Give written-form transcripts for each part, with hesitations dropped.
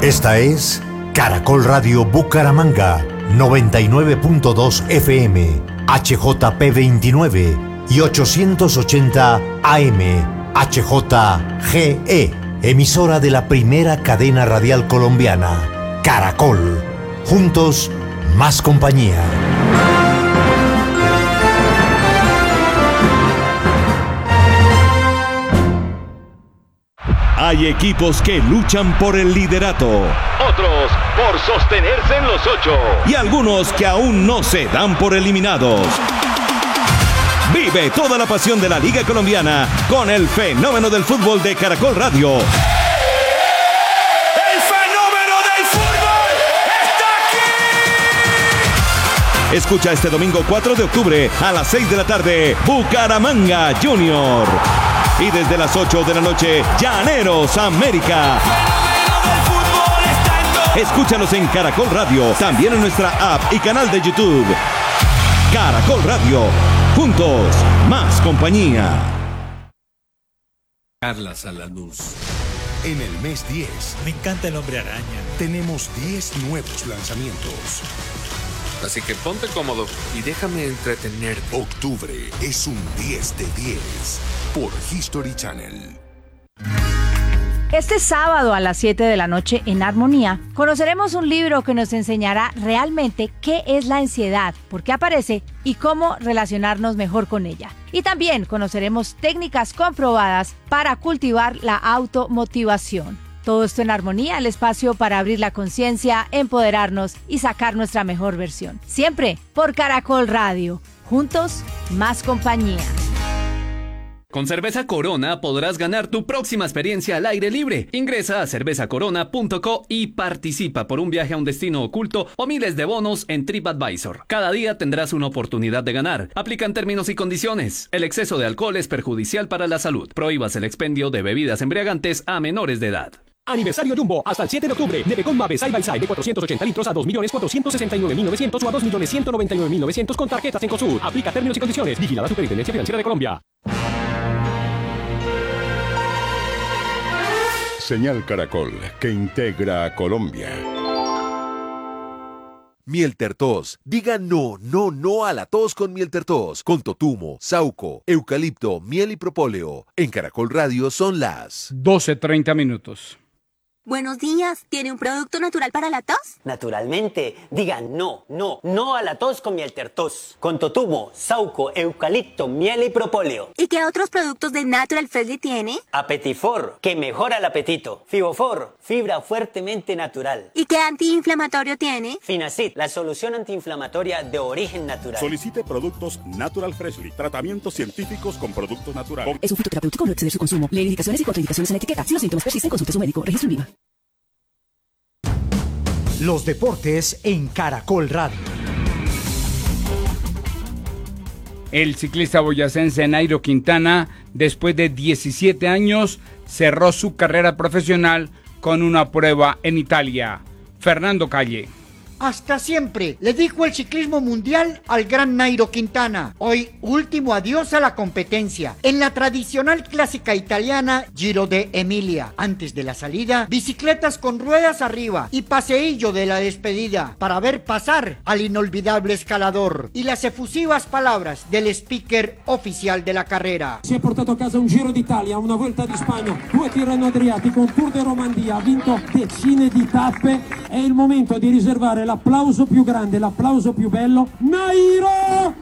Esta es Caracol Radio Bucaramanga, 99.2 FM, HJP 29 y 880 AM, HJGE, emisora de la primera cadena radial colombiana, Caracol. Juntos, más compañía. Hay equipos que luchan por el liderato, otros por sostenerse en los 8 y algunos que aún no se dan por eliminados. Vive toda la pasión de la Liga Colombiana con el fenómeno del fútbol de Caracol Radio. ¡El fenómeno del fútbol está aquí! Escucha este domingo 4 de octubre a las 6 de la tarde, Bucaramanga Junior. Y desde las 8 de la noche, Llaneros América. Escúchanos en Caracol Radio, también en nuestra app y canal de YouTube. Caracol Radio, juntos, más compañía. Carlas a la luz. En el mes 10. Me encanta el Hombre Araña. Tenemos 10 nuevos lanzamientos. Así que ponte cómodo y déjame entretenerte. Octubre es un 10 de 10 por History Channel. Este sábado a las 7 de la noche en Armonía conoceremos un libro que nos enseñará realmente qué es la ansiedad, por qué aparece y cómo relacionarnos mejor con ella. Y también conoceremos técnicas comprobadas para cultivar la automotivación. Todo esto en Armonía, el espacio para abrir la conciencia, empoderarnos y sacar nuestra mejor versión. Siempre por Caracol Radio. Juntos, más compañía. Con Cerveza Corona podrás ganar tu próxima experiencia al aire libre. Ingresa a cervezacorona.co y participa por un viaje a un destino oculto o miles de bonos en TripAdvisor. Cada día tendrás una oportunidad de ganar. Aplican términos y condiciones. El exceso de alcohol es perjudicial para la salud. Prohíbas el expendio de bebidas embriagantes a menores de edad. Aniversario Jumbo, hasta el 7 de octubre. Nevecon Mave Side by Side de 480 litros a 2.469.900 o a 2.199.900 con tarjetas en Cosur. Aplica términos y condiciones. Vigilada Superintendencia Financiera de Colombia. Señal Caracol, que integra a Colombia. Mieltertos. Diga no, no, no a la tos con Mieltertos. Con totumo, sauco, eucalipto, miel y propóleo. En Caracol Radio son las 12:30. Buenos días, ¿tiene un producto natural para la tos? Naturalmente, digan no, no, no a la tos con Mieltertos. Con totumo, sauco, eucalipto, miel y propóleo. ¿Y qué otros productos de Natural Freshly tiene? Apetifor, que mejora el apetito. Fibofor, fibra fuertemente natural. ¿Y qué antiinflamatorio tiene? Finacid, la solución antiinflamatoria de origen natural. Solicite productos Natural Freshly, tratamientos científicos con productos naturales. Es un fitoterapéutico, no exceder su consumo. Lee indicaciones y contraindicaciones en la etiqueta. Si los síntomas persisten, consulte a su médico. Registro INVIMA. Los deportes en Caracol Radio. El ciclista boyacense Nairo Quintana, después de 17 años, cerró su carrera profesional con una prueba en Italia. Fernando Calle. Hasta siempre, le dijo el ciclismo mundial al gran Nairo Quintana. Hoy, último adiós a la competencia. En la tradicional clásica italiana, Giro de Emilia. Antes de la salida, bicicletas con ruedas arriba y paseillo de la despedida para ver pasar al inolvidable escalador. Y las efusivas palabras del speaker oficial de la carrera. Si è portato a casa un Giro d'Italia, una Vuelta di Spagna, 2 Tirreno Adriatico, un Tour de Romandía, ha vinto decine di tappe. È il momento di riservare l'applauso più grande, l'applauso più bello, Nairo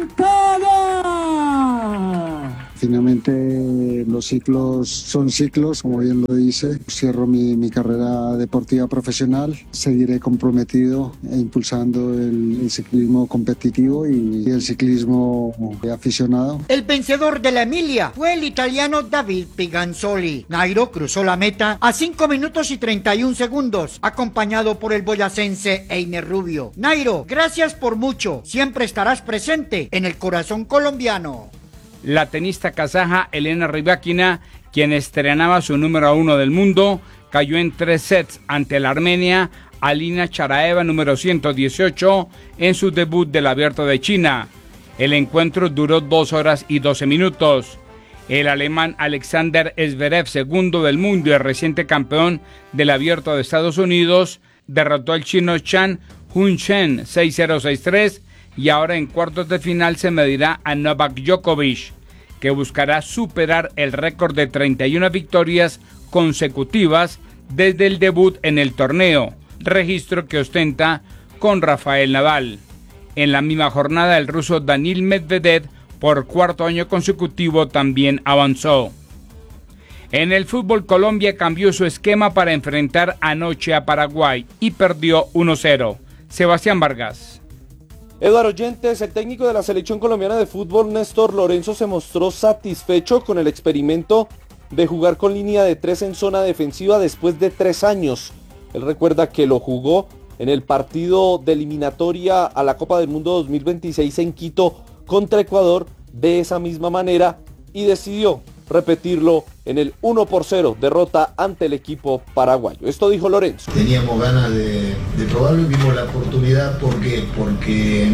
Quintana! Finalmente los ciclos son ciclos, como bien lo dice. Cierro mi carrera deportiva profesional. Seguiré comprometido e impulsando el ciclismo competitivo y el ciclismo aficionado. El vencedor de la Emilia fue el italiano David Piganzoli. Nairo cruzó la meta a 5 minutos y 31 segundos, acompañado por el boyacense Einer Rubio. Nairo, gracias por mucho. Siempre estarás presente en el corazón colombiano. La tenista kazaja Elena Rybakina, quien estrenaba su número 1 del mundo, cayó en 3 sets ante la armenia Alina Charaeva, número 118, en su debut del Abierto de China. El encuentro duró 2 horas y 12 minutos. El alemán Alexander Zverev, segundo del mundo y reciente campeón del Abierto de Estados Unidos, derrotó al chino Chan Hun-Chen 6-0, 6-3 y ahora en cuartos de final se medirá a Novak Djokovic, que buscará superar el récord de 31 victorias consecutivas desde el debut en el torneo, registro que ostenta con Rafael Nadal. En la misma jornada, el ruso Daniil Medvedev, por cuarto año consecutivo, también avanzó. En el fútbol, Colombia cambió su esquema para enfrentar anoche a Paraguay y perdió 1-0. Sebastián Vargas. Eduardo Oyentes, el técnico de la selección colombiana de fútbol, Néstor Lorenzo, se mostró satisfecho con el experimento de jugar con línea de 3 en zona defensiva después de 3 años. Él recuerda que lo jugó en el partido de eliminatoria a la Copa del Mundo 2026 en Quito contra Ecuador de esa misma manera y decidió repetirlo en el 1-0 derrota ante el equipo paraguayo. Esto dijo Lorenzo. Teníamos ganas de probarlo y vimos la oportunidad. ¿Por qué? Porque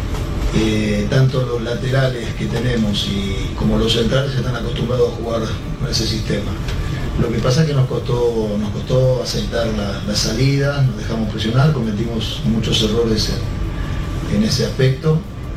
tanto los laterales que tenemos como los centrales están acostumbrados a jugar con ese sistema. Lo que pasa es que nos costó aceitar la salida, nos dejamos presionar, cometimos muchos errores en ese aspecto.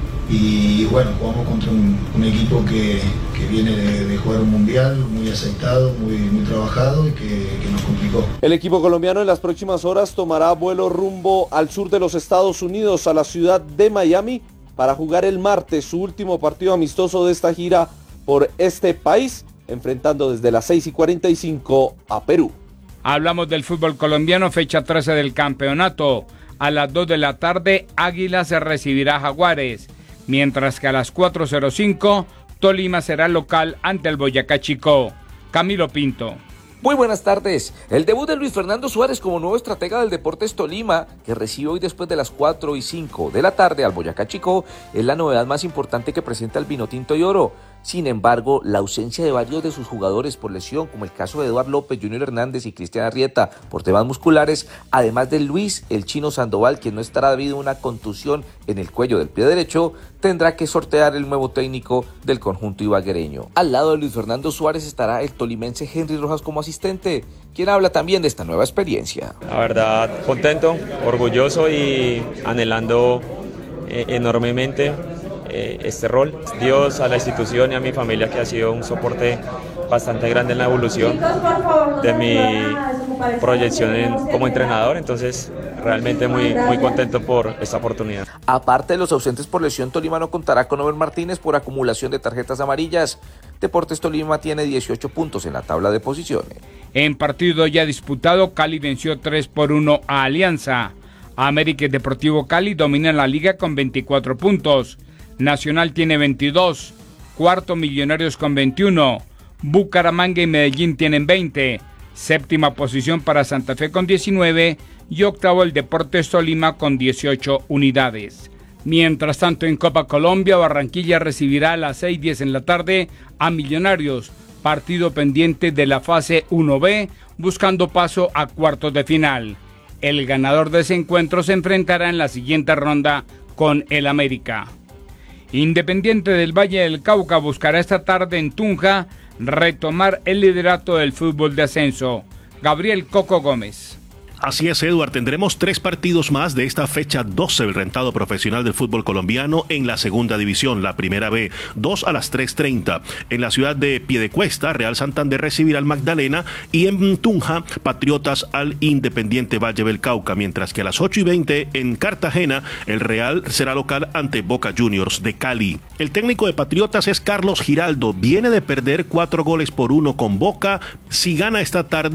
Y bueno, jugamos contra un equipo que viene de jugar un mundial, muy aceitado, muy trabajado y que nos complicó. El equipo colombiano en las próximas horas tomará vuelo rumbo al sur de los Estados Unidos, a la ciudad de Miami, para jugar el martes su último partido amistoso de esta gira por este país, enfrentando desde las 6:45 a Perú. Hablamos del fútbol colombiano, fecha 13 del campeonato. A las 2 de la tarde, Águilas se recibirá a Jaguares, mientras que a las 4:05 Tolima será local ante el Boyacá Chicó. Camilo Pinto. Muy buenas tardes. El debut de Luis Fernando Suárez como nuevo estratega del Deportes Tolima, que recibe hoy después de las 4:05 de la tarde al Boyacá Chicó, es la novedad más importante que presenta el Vinotinto y Oro. Sin embargo, la ausencia de varios de sus jugadores por lesión, como el caso de Eduardo López, Junior Hernández y Cristian Arrieta, por temas musculares, además de Luis el Chino Sandoval, quien no estará debido a una contusión en el cuello del pie derecho, tendrá que sortear el nuevo técnico del conjunto ibaguereño. Al lado de Luis Fernando Suárez estará el tolimense Henry Rojas como asistente, quien habla también de esta nueva experiencia. La verdad, contento, orgulloso y anhelando enormemente este rol. Dios, a la institución y a mi familia, que ha sido un soporte bastante grande en la evolución de mi proyección como entrenador, entonces realmente muy contento por esta oportunidad. Aparte de los ausentes por lesión, Tolima no contará con Over Martínez por acumulación de tarjetas amarillas. Deportes Tolima tiene 18 puntos en la tabla de posiciones. En partido ya disputado, Cali venció 3-1 a Alianza. América y Deportivo Cali dominan la liga con 24 puntos. Nacional tiene 22, cuarto Millonarios con 21, Bucaramanga y Medellín tienen 20, séptima posición para Santa Fe con 19 y octavo el Deportes Tolima con 18 unidades. Mientras tanto, en Copa Colombia, Barranquilla recibirá a las 6:10 en la tarde a Millonarios, partido pendiente de la fase 1B, buscando paso a cuartos de final. El ganador de ese encuentro se enfrentará en la siguiente ronda con el América. Independiente del Valle del Cauca buscará esta tarde en Tunja retomar el liderato del fútbol de ascenso. Gabriel Coco Gómez. Así es, Eduard, tendremos 3 partidos más de esta fecha 12 del rentado profesional del fútbol colombiano en la segunda división, la primera B, 2 a las 3:30. En la ciudad de Piedecuesta, Real Santander recibirá al Magdalena y en Tunja, Patriotas al Independiente Valle del Cauca, mientras que a las 8:20 en Cartagena, el Real será local ante Boca Juniors de Cali. El técnico de Patriotas es Carlos Giraldo, viene de perder 4-1 con Boca. Si gana esta tarde,